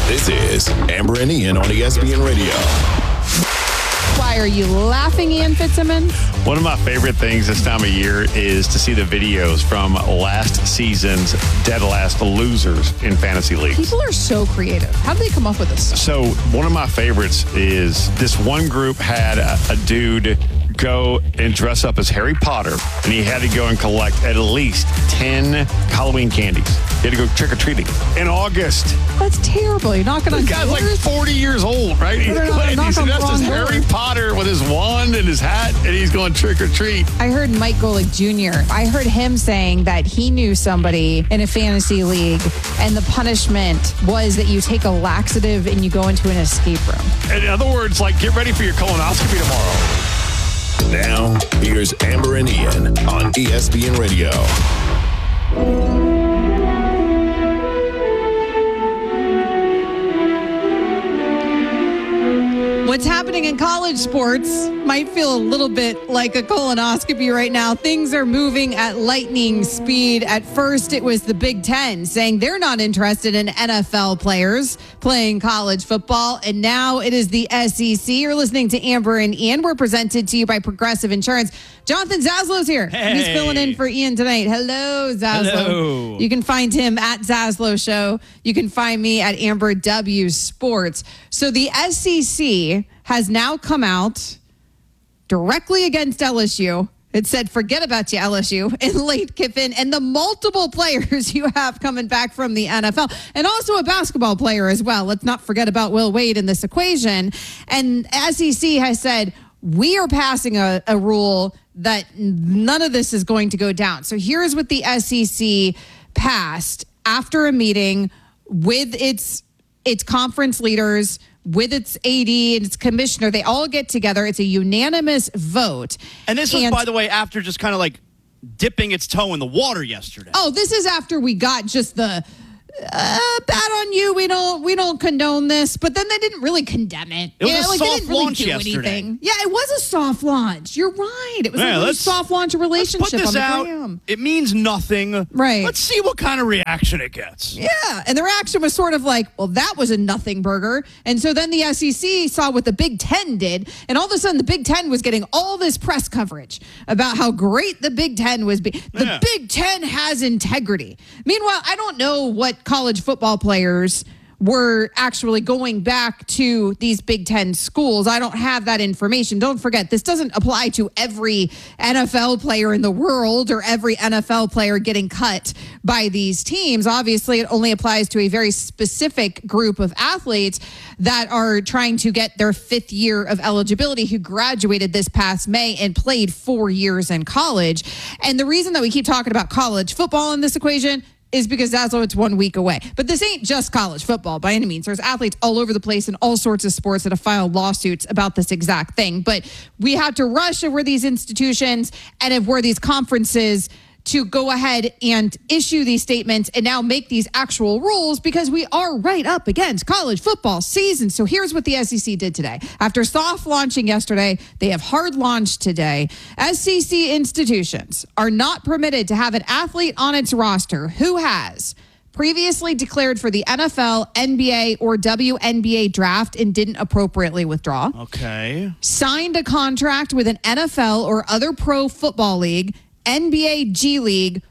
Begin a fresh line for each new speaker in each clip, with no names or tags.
This is Amber and Ian on ESPN Radio.
Why are you laughing, Ian Fitzsimmons?
One of my favorite things this time of year is to see the videos from last season's dead last losers in fantasy leagues.
People are so creative. How do they come up with this stuff?
So one of my favorites is this one group had a dude go and dress up as Harry Potter, and he had to go and collect at least 10 Halloween candies. He had to go trick-or-treating in August.
That's terrible. You're knocking on
This guy's like
doors?
40 years old, right? He's dressed as Harry Potter with his wand and his hat, and he's going trick-or-treat.
I heard Mike Golick Jr. I heard him saying that he knew somebody in a fantasy league, and the punishment was that you take a laxative and you go into an escape room.
In other words, like, get ready for your colonoscopy tomorrow.
Now, here's Amber and Ian on ESPN Radio.
What's happening in college sports might feel a little bit like a colonoscopy right now. Things are moving at lightning speed. At first, it was the Big Ten saying they're not interested in NFL players playing college football. And now it is the SEC. You're listening to Amber and Ian. We're presented to you by Progressive Insurance. Jonathan Zaslow's here.
Hey.
He's filling in for Ian tonight. Hello, Zaslow.
Hello.
You can find him at Zaslow Show. You can find me at Amber W Sports. So the SEC has now come out directly against LSU. It said, forget about you, LSU, and Lane Kiffin, and the multiple players you have coming back from the NFL, and also a basketball player as well. Let's not forget about Will Wade in this equation. And SEC has said, we are passing a rule that none of this is going to go down. So here's what the SEC passed after a meeting with its conference leaders, with its AD and its commissioner. They all get together. It's a unanimous vote.
And this was, by the way, after just kind of like dipping its toe in the water yesterday.
Oh, this is after we got just the bad on you. We don't condone this. But then they didn't really condemn it.
It was a
they
soft
didn't really
launch
do
yesterday.
anything. Yeah, it was a soft launch. You're right. It was like a soft launch relationship
Let's put this
on the
out.
gram.
It means nothing.
Right.
Let's see what kind of reaction it gets.
Yeah, and the reaction was sort of like, well, that was a nothing burger. And so then the SEC saw what the Big Ten did, and all of a sudden the Big Ten was getting all this press coverage about how great the Big Ten was. The Big Ten has integrity. Meanwhile, I don't know what college football players were actually going back to these Big Ten schools. I don't have that information. Don't forget, this doesn't apply to every NFL player in the world or every NFL player getting cut by these teams. Obviously, it only applies to a very specific group of athletes that are trying to get their 5th year of eligibility, who graduated this past May and played 4 years in college. And the reason that we keep talking about college football in this equation is because Zaslow, it's 1 week away. But this ain't just college football by any means. There's athletes all over the place in all sorts of sports that have filed lawsuits about this exact thing. But we had to rush over these institutions and over these conferences to go ahead and issue these statements and now make these actual rules, because we are right up against college football season. So here's what the SEC did today. After soft launching yesterday, they have hard launched today. SEC institutions are not permitted to have an athlete on its roster who has previously declared for the NFL, NBA, or WNBA draft and didn't appropriately withdraw.
Okay.
Signed a contract with an NFL or other pro football league, NBA, G League,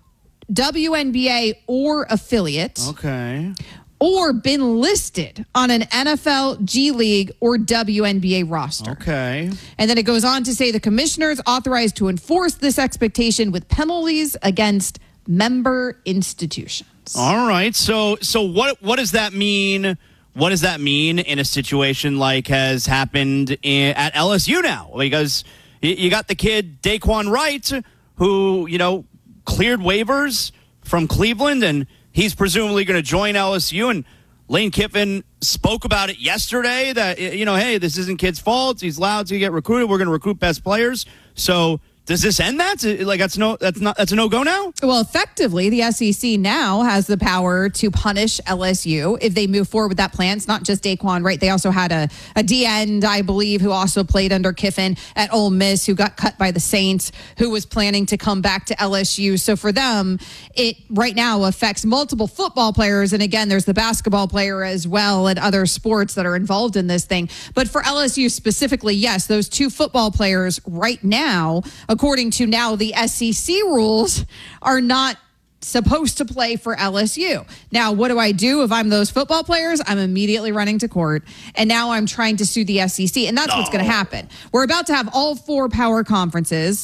WNBA, or affiliate.
Okay.
Or been listed on an NFL, G League, or WNBA roster.
Okay.
And then it goes on to say the commissioner is authorized to enforce this expectation with penalties against member institutions.
All right. So what does that mean? What does that mean in a situation like has happened at LSU now? Because you got the kid Daquan Wright, who, cleared waivers from Cleveland, and he's presumably going to join LSU. And Lane Kiffin spoke about it yesterday that, hey, this isn't kid's fault. He's allowed to get recruited. We're going to recruit best players. So Does this end that? Like that's a no-go now?
Well, effectively, the SEC now has the power to punish LSU if they move forward with that plan. It's not just Daquan Wright. They also had a D-end, I believe, who also played under Kiffin at Ole Miss, who got cut by the Saints, who was planning to come back to LSU. So for them, it right now affects multiple football players. And again, there's the basketball player as well and other sports that are involved in this thing. But for LSU specifically, yes, those two football players right now, according to now the SEC rules, are not supposed to play for LSU. Now, what do I do if I'm those football players? I'm immediately running to court, and now I'm trying to sue the SEC, and that's what's going to happen. We're about to have all 4 power conferences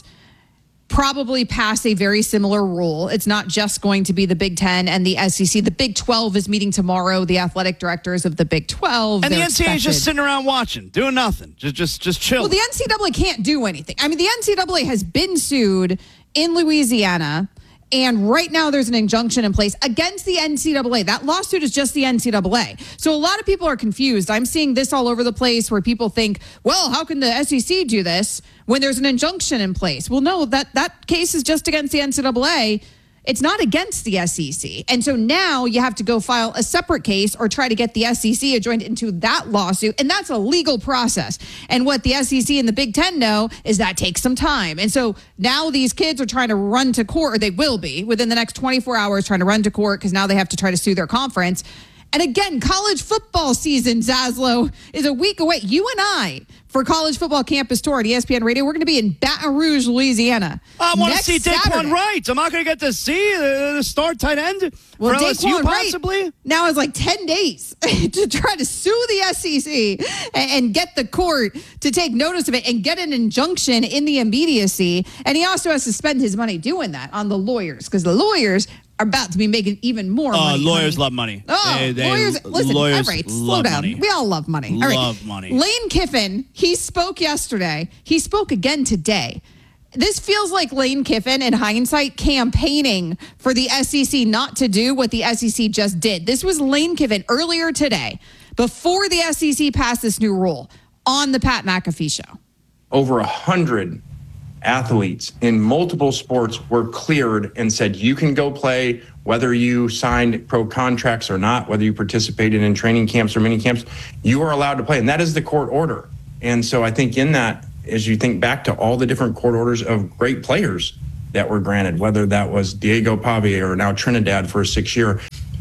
probably pass a very similar rule. It's not just going to be the Big Ten and the SEC. The Big 12 is meeting tomorrow, the athletic directors of the Big 12.
And the NCAA is just sitting around watching, doing nothing, just chill.
Well, the NCAA can't do anything. I mean, the NCAA has been sued in Louisiana, and right now there's an injunction in place against the NCAA. That lawsuit is just the NCAA. So a lot of people are confused. I'm seeing this all over the place where people think, well, how can the SEC do this when there's an injunction in place? Well, no, that case is just against the NCAA. It's not against the SEC. And so now you have to go file a separate case or try to get the SEC joined into that lawsuit. And that's a legal process. And what the SEC and the Big Ten know is that takes some time. And so now these kids are trying to run to court, or they will be within the next 24 hours trying to run to court because now they have to try to sue their conference. And again, college football season, Zaslow, is a week away. You and I, for College Football Campus Tour at ESPN Radio, we're going to be in Baton Rouge, Louisiana.
I want to see
Saturday.
Daquan Wright. I'm not going to get to see the star tight end for LSU, possibly.
Wright now has like 10 days to try to sue the SEC and get the court to take notice of it and get an injunction in the immediacy. And he also has to spend his money doing that on the lawyers, because the lawyers are about to be making even more money.
Lawyers love money.
Lawyers, listen, all right, slow down.
Money.
We all love money. All right.
Love money.
Lane Kiffin, he spoke yesterday. He spoke again today. This feels like Lane Kiffin, in hindsight, campaigning for the SEC not to do what the SEC just did. This was Lane Kiffin earlier today, before the SEC passed this new rule, on the Pat McAfee Show.
Over 100 athletes in multiple sports were cleared and said, you can go play, whether you signed pro contracts or not, whether you participated in training camps or mini camps, you are allowed to play. And that is the court order. And so I think in that, as you think back to all the different court orders of great players that were granted, whether that was Diego Pavia or now Trinidad for a 6-year,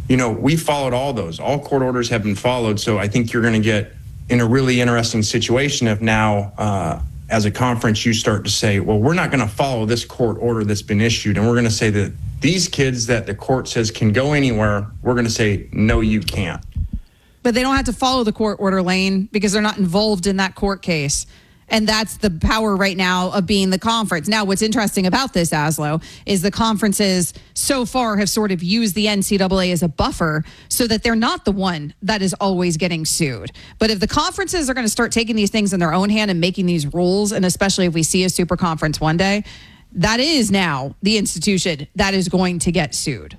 we followed all those. All court orders have been followed. So I think you're going to get in a really interesting situation if now, as a conference, you start to say, well, we're not going to follow this court order that's been issued. And we're going to say that these kids that the court says can go anywhere, we're going to say, no, you can't.
But they don't have to follow the court order, Lane, because they're not involved in that court case. And that's the power right now of being the conference. Now, what's interesting about this, Aslo, is the conferences so far have sort of used the NCAA as a buffer so that they're not the one that is always getting sued. But if the conferences are going to start taking these things in their own hand and making these rules, and especially if we see a super conference one day, that is now the institution that is going to get sued.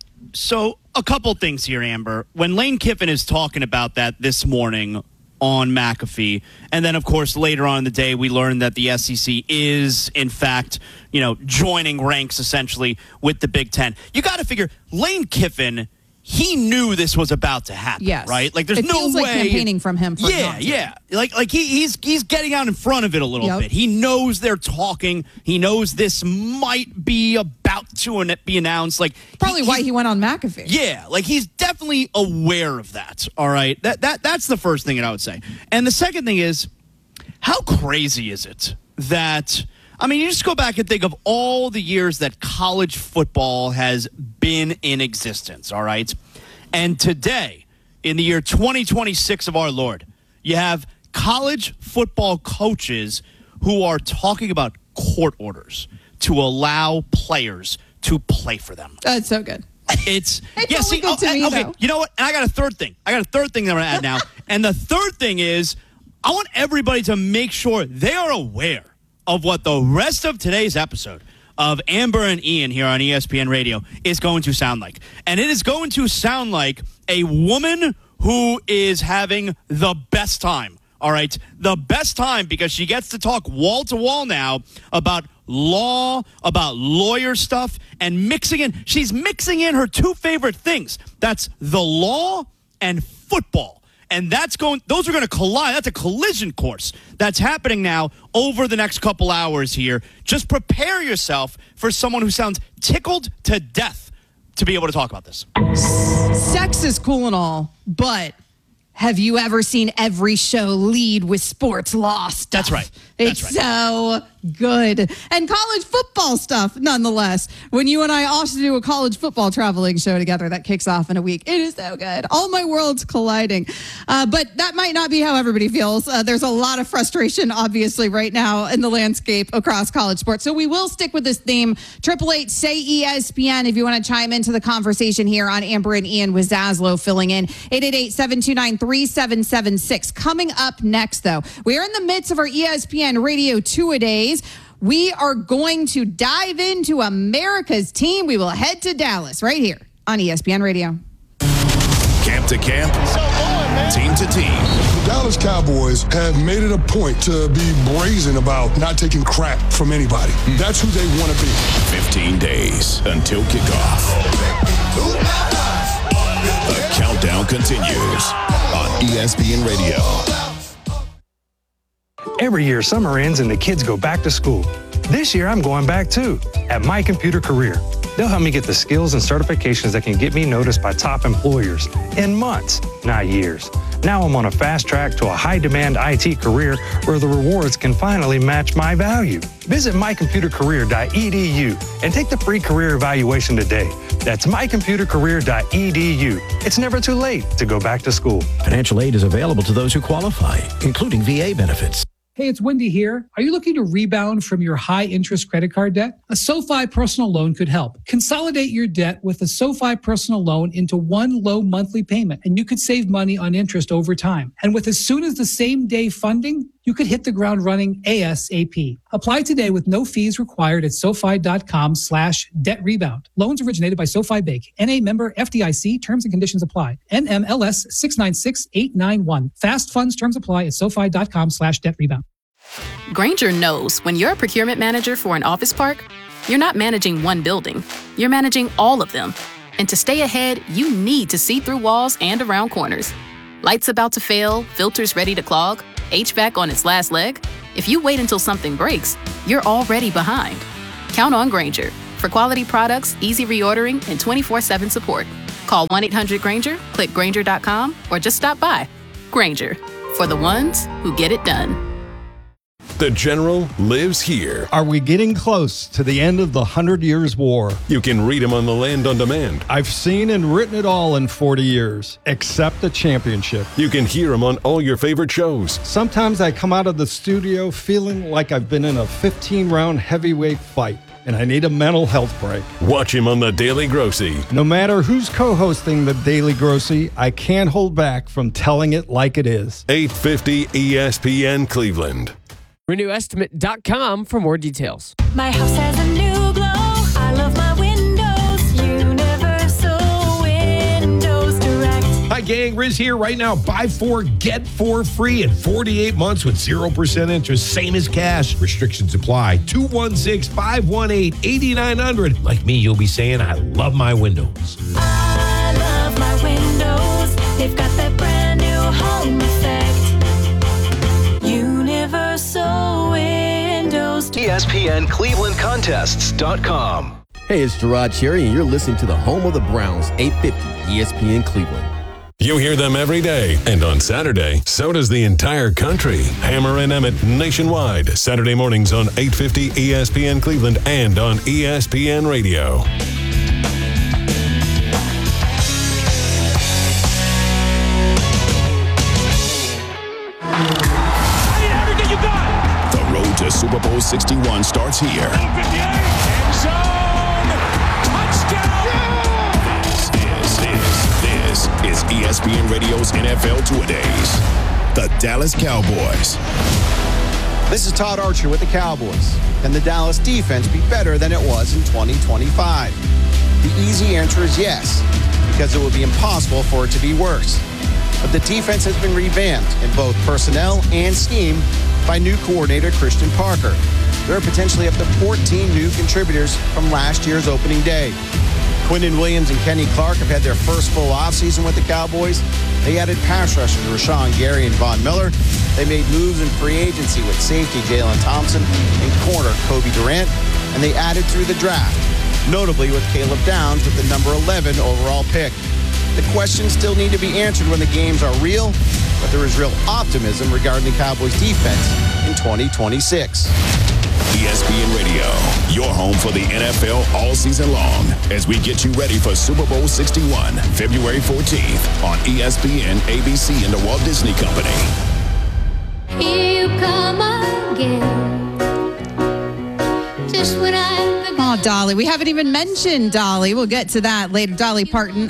So a couple things here, Amber. When Lane Kiffin is talking about that this morning on McAfee, and then of course later on in the day we learned that the SEC is in fact joining ranks essentially with the Big Ten. You got to figure Lane Kiffin, he knew this was about to happen.
Yes.
Right? Like there's
it
no
feels
way
like campaigning from him for
yeah like he's getting out in front of it a little
Yep.
bit. He knows they're talking. He knows this might be about to be announced. Like
probably why he went on McAfee.
Yeah, like he's definitely aware of that. All right, that's the first thing that I would say. And the second thing is, how crazy is it that, I mean, you just go back and think of all the years that college football has been in existence. All right, and today, in the year 2026 of our Lord, you have college football coaches who are talking about court orders to allow players to play for them.
That's so good.
It's
only good to me,
okay.
though.
You know what? And I got a third thing. that I'm going to add now. And the third thing is, I want everybody to make sure they are aware of what the rest of today's episode of Amber and Ian here on ESPN Radio is going to sound like. And it is going to sound like a woman who is having the best time. All right, the best time, because she gets to talk wall to wall now about law, about lawyer stuff, and she's mixing in her two favorite things. That's the law and football. And those are going to collide. That's a collision course that's happening now over the next couple hours here. Just prepare yourself for someone who sounds tickled to death to be able to talk about this.
Sex is cool and all, but have you ever seen every show lead with sports law stuff?
That's right.
It's so good. And college football stuff, nonetheless. When you and I also do a college football traveling show together that kicks off in a week. It is so good. All my worlds colliding. But that might not be how everybody feels. There's a lot of frustration, obviously, right now in the landscape across college sports. So we will stick with this theme. 888-SAY-ESPN if you want to chime into the conversation here on Amber and Ian with Zaslow filling in. 888-729-3776. Coming up next, though, we are in the midst of our ESPN Radio Two-A-Days. We are going to dive into America's team. We will head to Dallas right here on ESPN Radio.
Camp to camp, team to team.
The Dallas Cowboys have made it a point to be brazen about not taking crap from anybody. That's who they want to be.
15 days until kickoff. The countdown continues on ESPN Radio.
Every year, summer ends and the kids go back to school. This year, I'm going back too, at My Computer Career. They'll help me get the skills and certifications that can get me noticed by top employers in months, not years. Now I'm on a fast track to a high-demand IT career where the rewards can finally match my value. Visit mycomputercareer.edu and take the free career evaluation today. That's mycomputercareer.edu. It's never too late to go back to school.
Financial aid is available to those who qualify, including VA benefits.
Hey, it's Wendy here. Are you looking to rebound from your high-interest credit card debt? A SoFi personal loan could help. Consolidate your debt with a SoFi personal loan into one low monthly payment, and you could save money on interest over time. And with as soon as the same day funding, you could hit the ground running ASAP. Apply today with no fees required at SoFi.com/debt-rebound. Loans originated by SoFi Bank. NA member FDIC. Terms and conditions apply. NMLS 696891. Fast funds terms apply at SoFi.com/debt-rebound.
Grainger knows when you're a procurement manager for an office park, you're not managing one building. You're managing all of them. And to stay ahead, you need to see through walls and around corners. Lights about to fail, filters ready to clog, HVAC on its last leg. If you wait until something breaks, you're already behind. Count on Grainger for quality products, easy reordering, and 24/7 support. Call 1-800-GRAINGER, click Grainger.com, or just stop by. Grainger, for the ones who get it done.
The General lives here.
Are we getting close to the end of the 100 Years' War?
You can read him on The Land on Demand.
I've seen and written it all in 40 years, except the championship.
You can hear him on all your favorite shows.
Sometimes I come out of the studio feeling like I've been in a 15-round heavyweight fight, and I need a mental health break.
Watch him on The Daily Grossy.
No matter who's co-hosting The Daily Grossy, I can't hold back from telling it like it is.
850 ESPN Cleveland.
RenewEstimate.com for more details.
My house has a new glow. I love my windows. Universal Windows Direct.
Hi, gang. Riz here. Right now, buy 4, get 4 free in 48 months with 0% interest, same as cash. Restrictions apply. 216-518-8900. Like me, you'll be saying, I love my windows.
I love my windows. They've got that brand new home effect. Universal Windows.
ESPNClevelandContests.com. Hey, it's Gerard Cherry, and you're listening to the home of the Browns, 850 ESPN Cleveland.
You hear them every day, and on Saturday, so does the entire country. Hammer and Emmett nationwide, Saturday mornings on 850 ESPN Cleveland and on ESPN Radio. The road to Super Bowl 61 starts here. This is ESPN Radio's NFL Two-A-Days. The Dallas Cowboys.
This is Todd Archer with the Cowboys. Can the Dallas defense be better than it was in 2025? The easy answer is yes, because it would be impossible for it to be worse. But the defense has been revamped in both personnel and scheme by new coordinator Christian Parker. there are potentially up to 14 new contributors from last year's opening day. Quinnen Williams and Kenny Clark have had their first full offseason with the Cowboys. They added pass rushers Rashawn Gary and Von Miller. They made moves in free agency with safety Jalen Thompson and corner Kobe Durant. And they added through the draft, notably with Caleb Downs with the number 11 overall pick. The questions still need to be answered when the games are real, but there is real optimism regarding the Cowboys defense in 2026.
ESPN Radio, your home for the NFL all season long as we get you ready for Super Bowl 61, February 14th on ESPN, ABC, and the Walt Disney Company.
Here you come again. Just when
Oh, Dolly. We haven't even mentioned Dolly. We'll get to that later. Dolly Parton,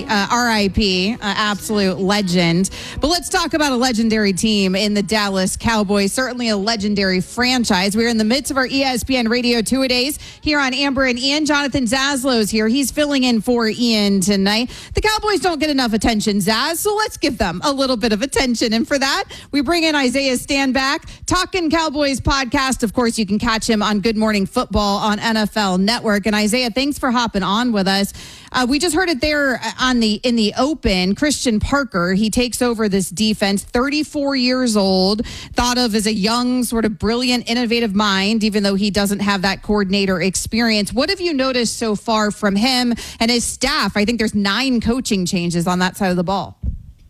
R.I.P., absolute legend. But let's talk about a legendary team in the Dallas Cowboys, certainly a legendary franchise. We're in the midst of our ESPN Radio Two-A-Days here on Amber and Ian. Jonathan Zaslow's here. He's filling in for Ian tonight. The Cowboys don't get enough attention, Zaz, so let's give them a little bit of attention. And for that, we bring in Isaiah Stanback, Talkin' Cowboys podcast. Of course, you can catch him on Good Morning Football on NFL Network. And Isaiah, thanks for hopping on with us. We just heard it there in the open. Christian Parker, he takes over this defense, 34 years old, thought of as a young, sort of brilliant, innovative mind, even though he doesn't have that coordinator experience. What have you noticed so far from him and his staff? I think there's 9 coaching changes on that side of the ball.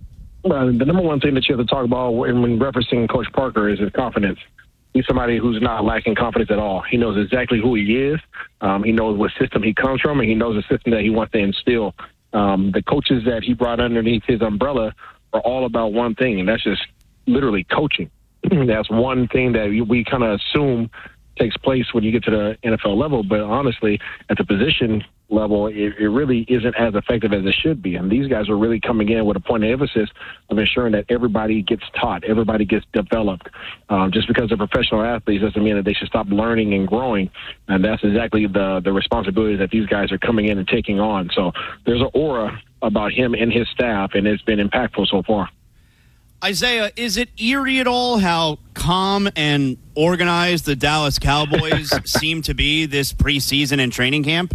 The number one thing that you have to talk about when referencing Coach Parker is his confidence. He's somebody who's not lacking confidence at all. He knows exactly who he is. He knows what system he comes from, and he knows the system that he wants to instill. The coaches that he brought underneath his umbrella are all about one thing, and that's just literally coaching. That's one thing that we kind of assume takes place when you get to the NFL level, but honestly, at the position level, it really isn't as effective as it should be. And these guys are really coming in with a point of emphasis of ensuring that everybody gets taught, everybody gets developed. Just because they're professional athletes doesn't mean that they should stop learning and growing. And that's exactly the responsibility that these guys are coming in and taking on. So there's an aura about him and his staff, and it's been impactful so far.
Isaiah, is it eerie at all how calm and organized the Dallas Cowboys seem to be this preseason and training camp?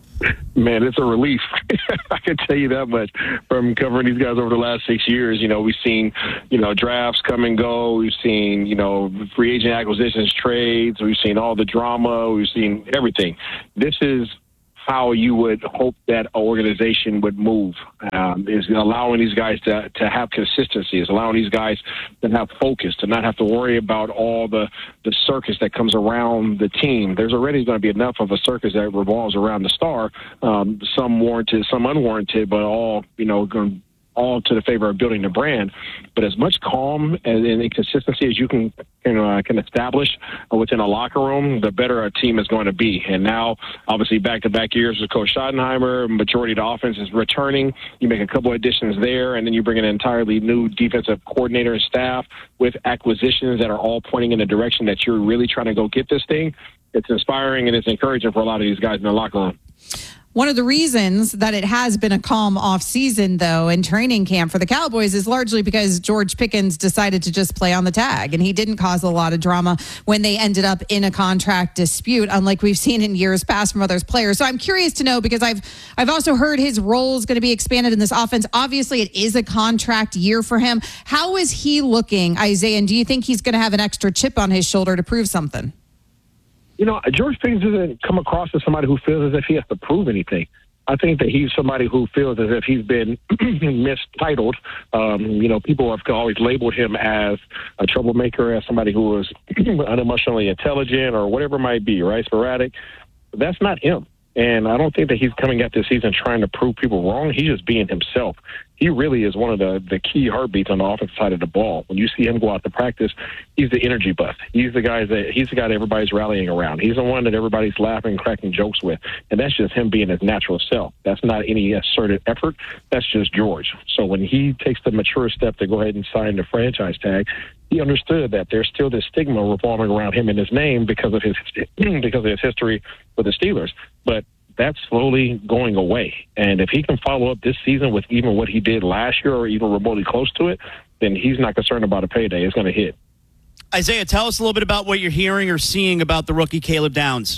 Man, it's a relief. I can tell you that much from covering these guys over the last 6 years. You know, we've seen, drafts come and go. We've seen, free agent acquisitions, trades. We've seen all the drama. We've seen everything. This is how you would hope that organization would move, is allowing these guys to have consistency, is allowing these guys to have focus, to not have to worry about all the circus that comes around the team. There's already going to be enough of a circus that revolves around the star, some warranted, some unwarranted, but all to the favor of building the brand. But as much calm and consistency as you can establish within a locker room, the better a team is going to be. And now, obviously, back-to-back years with Coach Schottenheimer, majority of the offense is returning. You make a couple of additions there, and then you bring an entirely new defensive coordinator and staff with acquisitions that are all pointing in the direction that you're really trying to go get this thing. It's inspiring and it's encouraging for a lot of these guys in the locker room.
One of the reasons that it has been a calm offseason, though, in training camp for the Cowboys is largely because George Pickens decided to just play on the tag, and he didn't cause a lot of drama when they ended up in a contract dispute, unlike we've seen in years past from other players. So I'm curious to know, because I've also heard his role is going to be expanded in this offense. Obviously, it is a contract year for him. How is he looking, Isaiah, and do you think he's going to have an extra chip on his shoulder to prove something?
George Pickens doesn't come across as somebody who feels as if he has to prove anything. I think that he's somebody who feels as if he's been mistitled. People have always labeled him as a troublemaker, as somebody who is unemotionally intelligent or whatever it might be, right? Sporadic. But that's not him. And I don't think that he's coming at this season trying to prove people wrong. He's just being himself. He really is one of the key heartbeats on the offensive side of the ball. When you see him go out to practice, he's the energy buff. He's the guy that everybody's rallying around. He's the one that everybody's laughing, cracking jokes with. And that's just him being his natural self. That's not any asserted effort. That's just George. So when he takes the mature step to go ahead and sign the franchise tag, he understood that there's still this stigma revolving around him and his name because of his history with the Steelers. But that's slowly going away. And if he can follow up this season with even what he did last year or even remotely close to it, then he's not concerned about a payday. It's going to hit.
Isaiah, tell us a little bit about what you're hearing or seeing about the rookie Caleb Downs.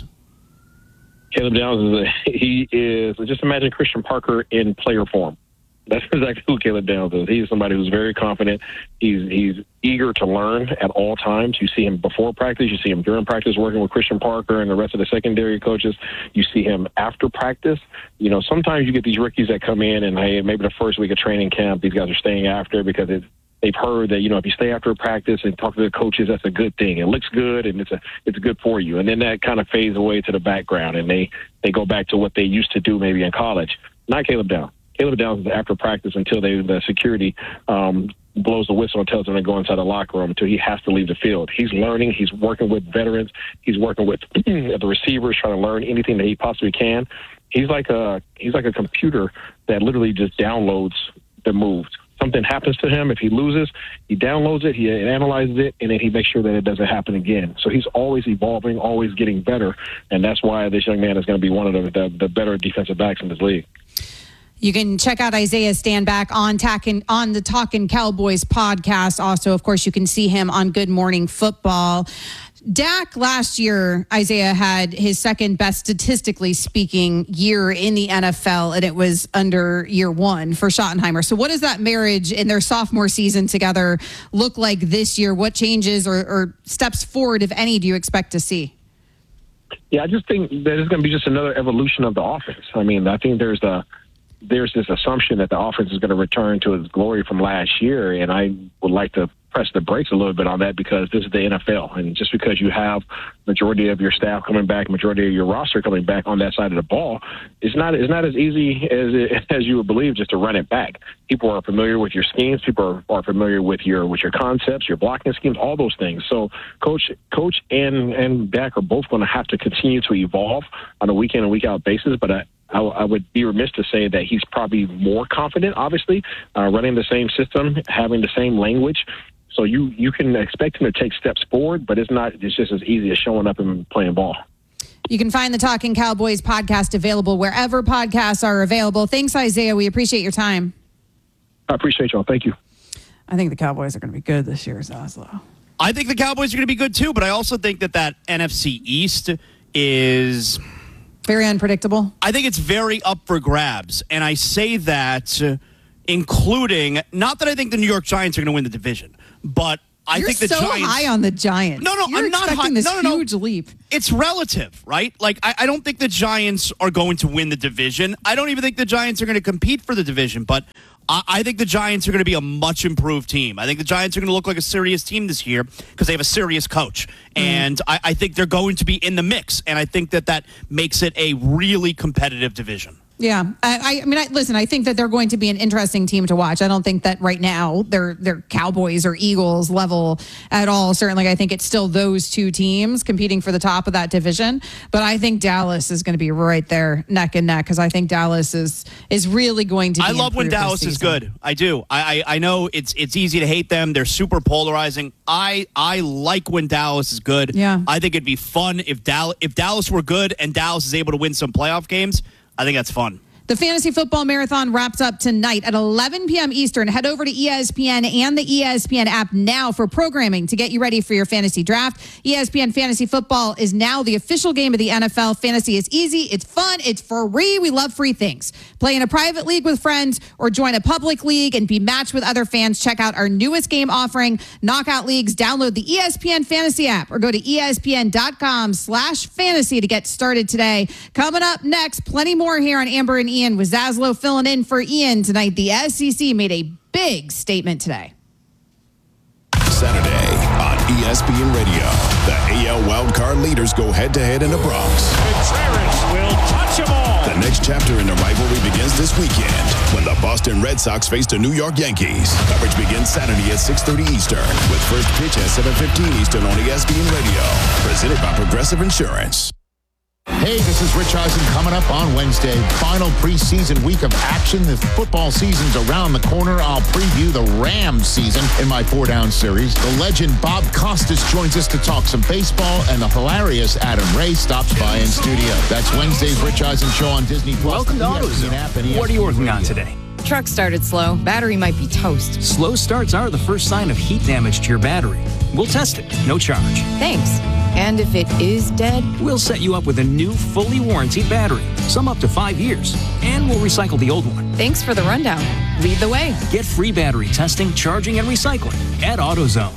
Caleb Downs just imagine Christian Parker in player form. That's exactly who Caleb Downs is. He's somebody who's very confident. He's eager to learn at all times. You see him before practice. You see him during practice working with Christian Parker and the rest of the secondary coaches. You see him after practice. You know, sometimes you get these rookies that come in and, hey, maybe the first week of training camp, these guys are staying after because they've heard that, you know, if you stay after practice and talk to the coaches, that's a good thing. It looks good and it's good for you. And then that kind of fades away to the background and they go back to what they used to do maybe in college. Not Caleb Downs. Caleb Downs is after practice until the security blows the whistle and tells him to go inside the locker room until he has to leave the field. He's learning. He's working with veterans. He's working with the receivers, trying to learn anything that he possibly can. He's like a computer that literally just downloads the moves. Something happens to him. If he loses, he downloads it, he analyzes it, and then he makes sure that it doesn't happen again. So he's always evolving, always getting better, and that's why this young man is going to be one of the better defensive backs in this league.
You can check out Isaiah Stanback on the Talkin' Cowboys podcast. Also, of course, you can see him on Good Morning Football. Dak last year, Isaiah had his second best statistically speaking year in the NFL, and it was under year one for Schottenheimer. So what does that marriage in their sophomore season together look like this year? What changes or steps forward, if any, do you expect to see?
Yeah, I just think that it's going to be just another evolution of the offense. I mean, I think there's this assumption that the offense is going to return to its glory from last year, and I would like to press the brakes a little bit on that because this is the NFL, and just because you have majority of your staff coming back, majority of your roster coming back on that side of the ball, it's not as easy as you would believe just to run it back. People are familiar with your schemes, people are familiar with your concepts, your blocking schemes, all those things. So coach and Dak are both going to have to continue to evolve on a week in and week out basis, but I would be remiss to say that he's probably more confident, obviously, running the same system, having the same language. So you can expect him to take steps forward, but it's just as easy as showing up and playing ball.
You can find the Talking Cowboys podcast available wherever podcasts are available. Thanks, Isaiah. We appreciate your time.
I appreciate y'all. Thank you.
I think the Cowboys are going to be good this year, Zaslow.
I think the Cowboys are going to be good too, but I also think that NFC East is
very unpredictable.
I think it's very up for grabs. And I say that including, not that I think the New York Giants are going to win the division, but I think the
Giants... You're so high on the Giants.
No,
I'm
not high.
This huge leap.
It's relative, right? Like, I don't think the Giants are going to win the division. I don't even think the Giants are going to compete for the division, but I think the Giants are going to be a much improved team. I think the Giants are going to look like a serious team this year because they have a serious coach. And I think they're going to be in the mix. And I think that makes it a really competitive division.
Yeah. I mean, listen, I think that they're going to be an interesting team to watch. I don't think that right now they're Cowboys or Eagles level at all. Certainly, I think it's still those two teams competing for the top of that division. But I think Dallas is going to be right there neck and neck because I think Dallas is really going to be
I love when Dallas is good. I do. I know it's easy to hate them. They're super polarizing. I like when Dallas is good.
Yeah.
I think it'd be fun if Dallas were good and Dallas is able to win some playoff games. I think that's fun.
The Fantasy Football Marathon wraps up tonight at 11 p.m. Eastern. Head over to ESPN and the ESPN app now for programming to get you ready for your fantasy draft. ESPN Fantasy Football is now the official game of the NFL. Fantasy is easy, it's fun, it's free. We love free things. Play in a private league with friends or join a public league and be matched with other fans. Check out our newest game offering, Knockout Leagues. Download the ESPN Fantasy app or go to ESPN.com/fantasy to get started today. Coming up next, plenty more here on Amber and Ian with Zaslow filling in for Ian tonight. The SEC made a big statement today.
Saturday on ESPN Radio, the AL wildcard leaders go head-to-head in the Bronx.
Contreras will touch them all.
The next chapter in the rivalry begins this weekend when the Boston Red Sox face the New York Yankees. Coverage begins Saturday at 6:30 Eastern with first pitch at 7:15 Eastern on ESPN Radio. Presented by Progressive Insurance.
Hey, this is Rich Eisen coming up on Wednesday. Final preseason week of action. The football season's around the corner. I'll preview the Rams season in my 4-Down series. The legend Bob Costas joins us to talk some baseball, and the hilarious Adam Ray stops by in studio. That's Wednesday's Rich Eisen Show on Disney+.
Welcome to AutoZone. What are you working on today?
Truck started slow. Battery might be toast.
Slow starts are the first sign of heat damage to your battery. We'll test it, no charge.
Thanks. And if it is dead?
We'll set you up with a new, fully warranted battery, some up to 5 years, and we'll recycle the old one.
Thanks for the rundown. Lead the way.
Get free battery testing, charging, and recycling at AutoZone.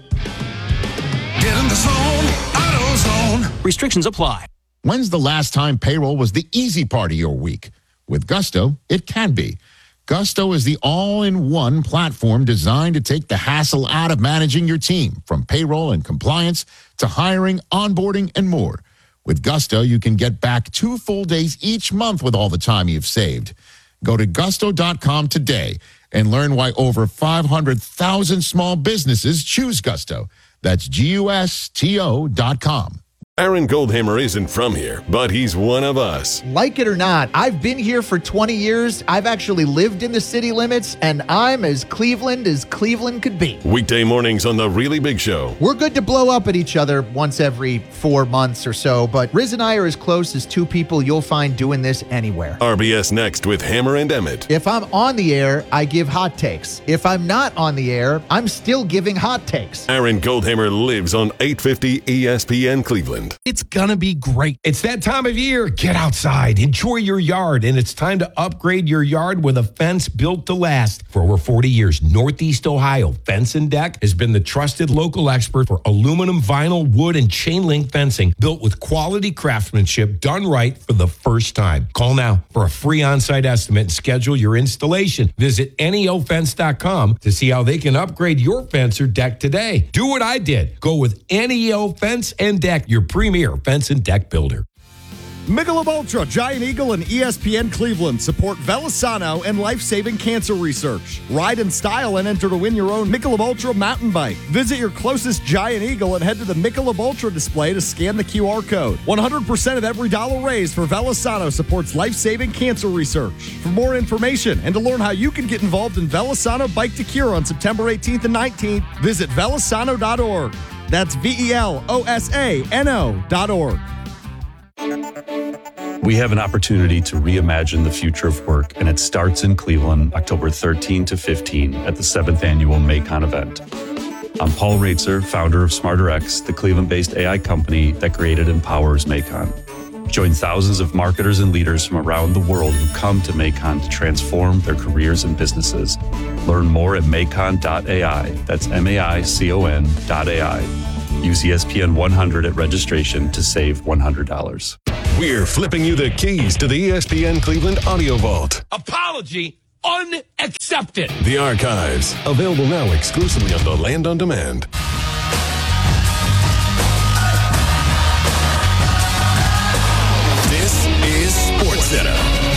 Get in the zone, AutoZone.
Restrictions apply.
When's the last time payroll was the easy part of your week? With Gusto, it can be. Gusto is the all-in-one platform designed to take the hassle out of managing your team, from payroll and compliance to hiring, onboarding, and more. With Gusto, you can get back 2 full days each month with all the time you've saved. Go to gusto.com today and learn why over 500,000 small businesses choose Gusto. That's GUSTO.com.
Aaron Goldhammer isn't from here, but he's one of us.
Like it or not, I've been here for 20 years. I've actually lived in the city limits, and I'm as Cleveland could be.
Weekday mornings on The Really Big Show.
We're good to blow up at each other once every 4 months or so, but Riz and I are as close as 2 people you'll find doing this anywhere.
RBS Next with Hammer and Emmett.
If I'm on the air, I give hot takes. If I'm not on the air, I'm still giving hot takes.
Aaron Goldhammer lives on 850 ESPN Cleveland.
It's gonna be great. It's that time of year. Get outside, enjoy your yard, and it's time to upgrade your yard with a fence built to last. For over 40 years, Northeast Ohio Fence and Deck has been the trusted local expert for aluminum, vinyl, wood, and chain link fencing built with quality craftsmanship done right for the first time. Call now for a free on-site estimate and schedule your installation. Visit neofence.com to see how they can upgrade your fence or deck today. Do what I did. Go with NEO Fence and Deck, your premier fence and deck builder.
Michelob Ultra, Giant Eagle, and ESPN Cleveland support Velisano and life-saving cancer research. Ride in style and enter to win your own Michelob Ultra mountain bike. Visit your closest Giant Eagle and head to the Michelob Ultra display to scan the QR code. 100% of every dollar raised for Velisano supports life-saving cancer research. For more information and to learn how you can get involved in Velisano Bike to Cure on September 18th and 19th, visit velisano.org. That's VELOSANO.org.
We have an opportunity to reimagine the future of work, and it starts in Cleveland, October 13 to 15 at the 7th annual MACON event. I'm Paul Raitzer, founder of SmarterX, the Cleveland-based AI company that created and powers MACON. Join thousands of marketers and leaders from around the world who come to MACON to transform their careers and businesses. Learn more at macon.ai. That's MAICON.ai. Use ESPN 100 at registration to save $100.
We're flipping you the keys to the ESPN Cleveland Audio Vault.
Apology unaccepted.
The archives, available now exclusively on the Land on Demand.
This is SportsCenter.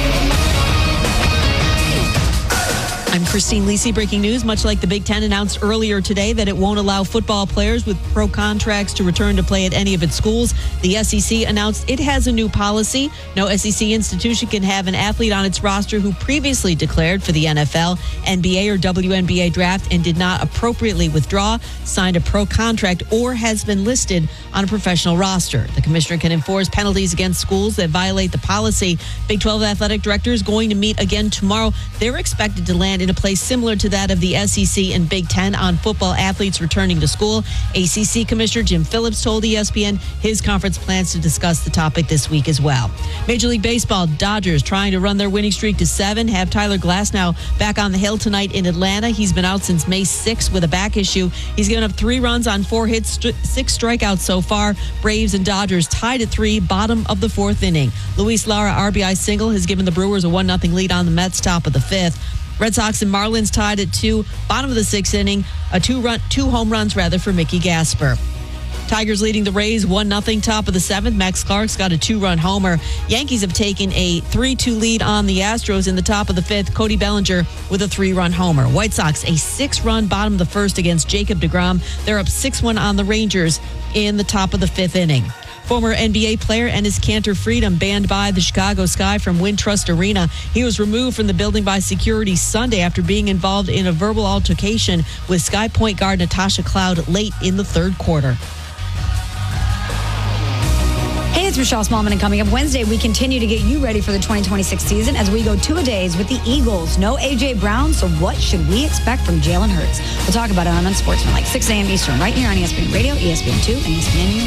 I'm Christine Lisi. Breaking news. Much like the Big Ten announced earlier today that it won't allow football players with pro contracts to return to play at any of its schools, the SEC announced it has a new policy. No SEC institution can have an athlete on its roster who previously declared for the NFL, NBA, or WNBA draft and did not appropriately withdraw, signed a pro contract, or has been listed on a professional roster. The commissioner can enforce penalties against schools that violate the policy. Big 12 athletic director is going to meet again tomorrow. They're expected to land in a place similar to that of the SEC and Big Ten on football athletes returning to school. ACC Commissioner Jim Phillips told ESPN his conference plans to discuss the topic this week as well. Major League Baseball, Dodgers trying to run their winning streak to 7, have Tyler Glasnow back on the hill tonight in Atlanta. He's been out since May 6th with a back issue. He's given up 3 runs on 4 hits, 6 strikeouts so far. Braves and Dodgers tied at 3, bottom of the 4th inning. Luis Lara RBI single has given the Brewers a 1-0 lead on the Mets, top of the 5th. Red Sox and Marlins tied at 2, bottom of the 6th inning. 2 home runs for Mickey Gasper. Tigers leading the Rays 1-0, top of the 7th. Max Clark's got a 2-run homer. Yankees have taken a 3-2 lead on the Astros in the top of the 5th. Cody Bellinger with a 3-run homer. White Sox a 6-run bottom of the 1st against Jacob deGrom. They're up 6-1 on the Rangers in the top of the 5th inning. Former NBA player Enes Kanter Freedom banned by the Chicago Sky from Wintrust Arena. He was removed from the building by security Sunday after being involved in a verbal altercation with Sky point guard Natasha Cloud late in the 3rd quarter.
Hey, it's Michelle Smallman, and coming up Wednesday, we continue to get you ready for the 2026 season as we go 2-a-days with the Eagles. No A.J. Brown, so what should we expect from Jalen Hurts? We'll talk about it on Unsportsmanlike, 6 a.m. Eastern, right here on ESPN Radio, ESPN2, and ESPN